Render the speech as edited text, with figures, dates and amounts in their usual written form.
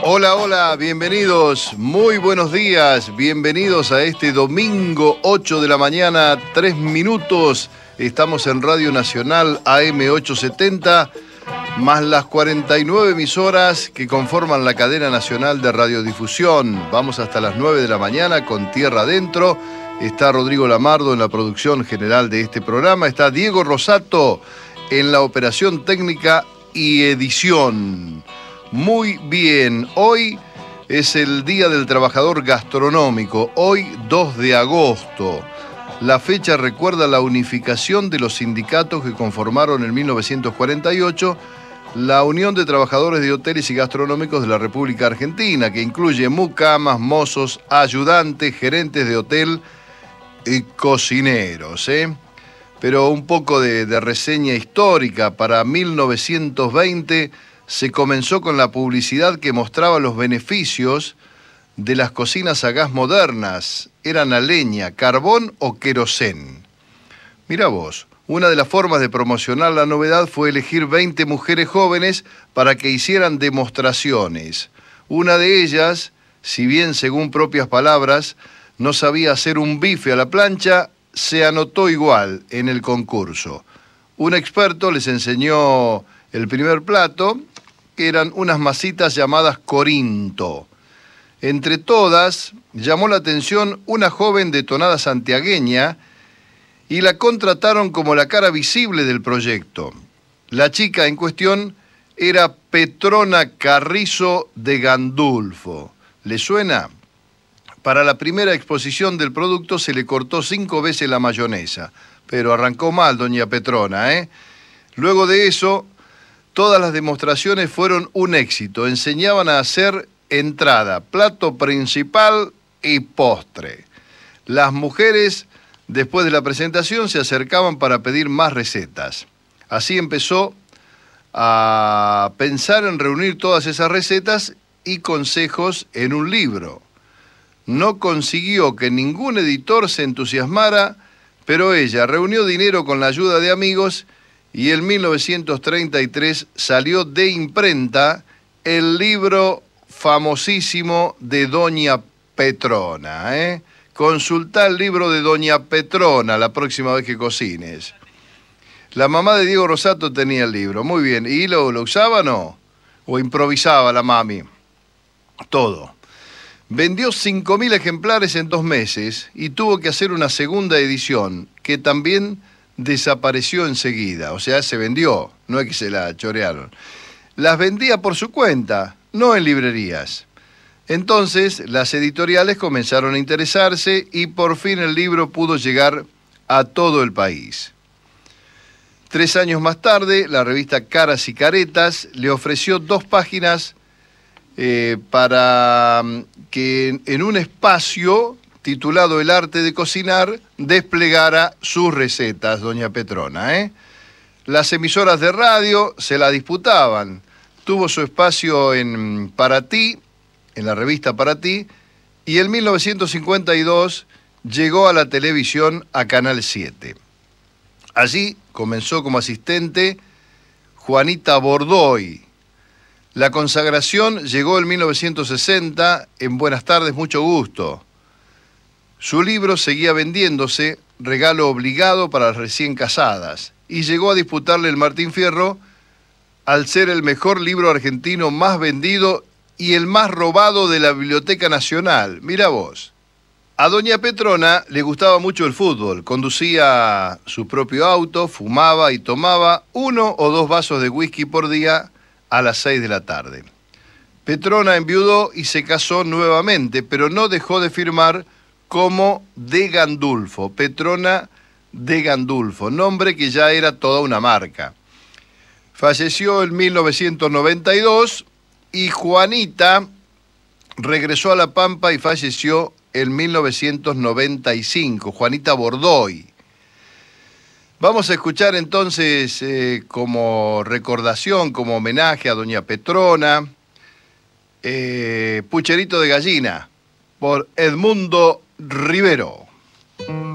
Hola, hola, bienvenidos, muy buenos días, bienvenidos a este domingo 8 de la mañana, 3 minutos. Estamos en Radio Nacional AM 870, más las 49 emisoras que conforman la cadena nacional de radiodifusión. Vamos hasta las 9 de la mañana con Tierra Adentro. Está Rodrigo Lamardo en la producción general de este programa. Está Diego Rosato en la operación técnica y edición. Muy bien, hoy es el Día del Trabajador Gastronómico, hoy 2 de agosto. La fecha recuerda la unificación de los sindicatos que conformaron en 1948 la Unión de Trabajadores de Hoteles y Gastronómicos de la República Argentina, que incluye mucamas, mozos, ayudantes, gerentes de hotel y cocineros. Pero un poco de reseña histórica. Para 1920 se comenzó con la publicidad que mostraba los beneficios de las cocinas a gas modernas. Eran a leña, carbón o querosén. Mira vos, una de las formas de promocionar la novedad fue elegir 20 mujeres jóvenes para que hicieran demostraciones. Una de ellas, si bien según propias palabras, no sabía hacer un bife a la plancha, se anotó igual en el concurso. Un experto les enseñó el primer plato, que eran unas masitas llamadas Corinto. Entre todas, llamó la atención una joven de tonada santiagueña y la contrataron como la cara visible del proyecto. La chica en cuestión era Petrona Carrizo de Gandulfo. ¿Le suena? Para la primera exposición del producto se le cortó 5 veces la mayonesa, pero arrancó mal doña Petrona, Luego de eso, todas las demostraciones fueron un éxito. Enseñaban a hacer entrada, plato principal y postre. Las mujeres, después de la presentación, se acercaban para pedir más recetas. Así empezó a pensar en reunir todas esas recetas y consejos en un libro. No consiguió que ningún editor se entusiasmara, pero ella reunió dinero con la ayuda de amigos y en 1933 salió de imprenta el libro famosísimo de Doña Petrona. Consultá el libro de Doña Petrona la próxima vez que cocines. La mamá de Diego Rosato tenía el libro, muy bien. ¿Y lo usaba o no? ¿O improvisaba la mami? Todo. Vendió 5.000 ejemplares en 2 meses y tuvo que hacer una segunda edición, que también desapareció enseguida. O sea, se vendió, no es que se la chorearon. Las vendía por su cuenta, no en librerías. Entonces, las editoriales comenzaron a interesarse y por fin el libro pudo llegar a todo el país. 3 años más tarde, la revista Caras y Caretas le ofreció 2 páginas para que en un espacio titulado El arte de cocinar desplegara sus recetas, doña Petrona. Las emisoras de radio se la disputaban. Tuvo su espacio en Para Ti, en la revista Para Ti, y en 1952 llegó a la televisión a Canal 7. Allí comenzó como asistente Juanita Bordoy. La consagración llegó en 1960 en Buenas tardes, mucho gusto. Su libro seguía vendiéndose, regalo obligado para las recién casadas, y llegó a disputarle el Martín Fierro al ser el mejor libro argentino más vendido y el más robado de la Biblioteca Nacional. Mira vos. A doña Petrona le gustaba mucho el fútbol, conducía su propio auto, fumaba y tomaba 1 o 2 vasos de whisky por día a las 6 de la tarde. Petrona enviudó y se casó nuevamente, pero no dejó de firmar como de Gandulfo, Petrona de Gandulfo, nombre que ya era toda una marca. Falleció en 1992 y Juanita regresó a La Pampa y falleció en 1995, Juanita Bordoy. Vamos a escuchar entonces como recordación, como homenaje a doña Petrona, Pucherito de Gallina, por Edmundo Rivero.